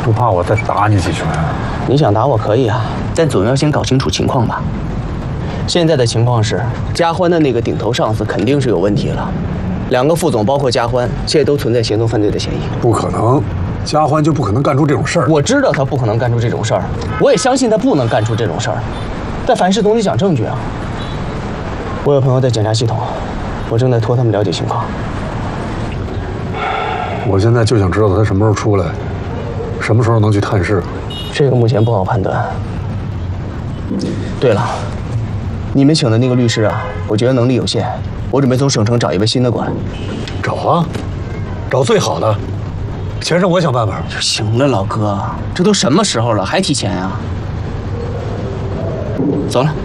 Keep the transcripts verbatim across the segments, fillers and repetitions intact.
不怕我再打你几拳？ 你想打我可以啊，但总要先搞清楚情况吧。现在的情况是，嘉欢的那个顶头上司肯定是有问题了，两个副总包括嘉欢，现在都存在协同犯罪的嫌疑。 不可能，嘉欢就不可能干出这种事儿。 我知道他不可能干出这种事儿，我也相信他不能干出这种事儿，但凡事总得讲证据啊。我有朋友在检查系统，我正在托他们了解情况。 我现在就想知道他什么时候出来，什么时候能去探视。 这个目前不好判断。对了，你们请的那个律师啊，我觉得能力有限，我准备从省城找一位新的过来。 找啊，找最好的，钱是我想办法。 行了，老哥，这都什么时候了，还提钱啊？走了。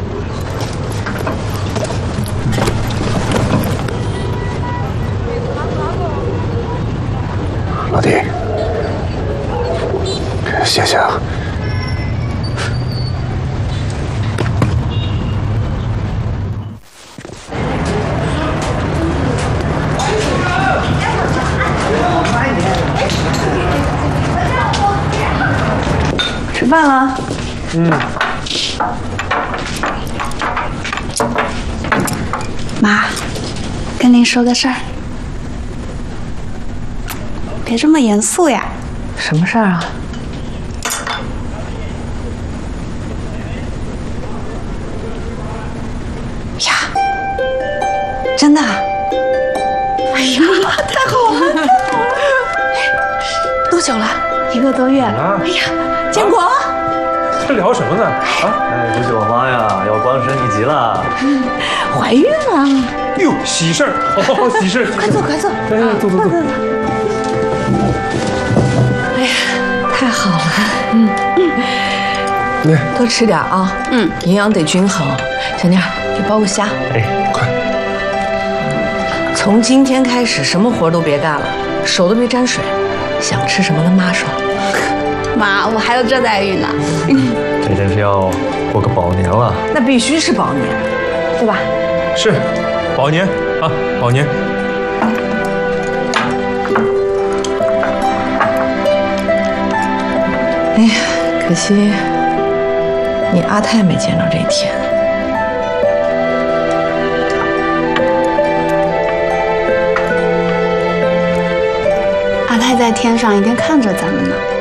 老弟，谢谢啊。 吃饭了？ 嗯。 妈，跟您说个事儿。别这么严肃呀！ 什么事儿啊？ 呀，真的？哎呀，太好了，太好了！多久了？一个多月了。哎呀，建国， 这聊什么呢？啊！ 哎，不是我妈呀，要官升一级了。 嗯，怀孕了。 哟，喜事儿！哦，喜事儿！ 快坐，快坐。 哎，坐坐坐。 哎呀，太好了，嗯嗯，多吃点啊，嗯，营养得均衡。小妮儿，给包个虾。 哎，快！ 从今天开始，什么活都别干了，手都别沾水，想吃什么跟妈说。 妈，我还有这待遇呢。 这真是要过个宝年了。 那必须是宝年，对吧？ 是，宝年啊，宝年。 哎呀，可惜你阿泰没见着这一天。 阿泰在天上一定看着咱们呢。